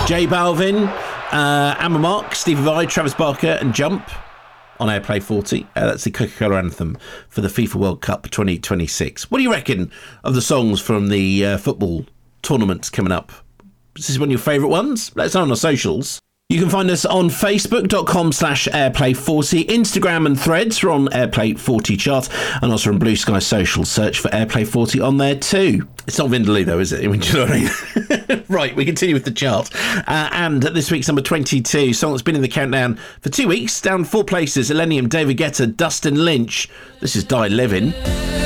J Balvin, Amma Mark, Stevie Vai, Travis Barker and Jump on Airplay 40. That's the Coca-Cola anthem for the FIFA World Cup 2026. What do you reckon of the songs from the football tournaments coming up? Is this one of your favourite ones? Let us know on our socials. You can find us on facebook.com/airplay40, Instagram and Threads. We're on Airplay 40 chart, and also on Blue Sky Social. Search for Airplay 40 on there too. It's not Vindaloo though, is it? I mean, do you know what I mean? Right, we continue with the chart. And this week's number 22, song that's been in the countdown for 2 weeks, down 4 places. Illenium, David Guetta, Dustin Lynch. This is Die Living.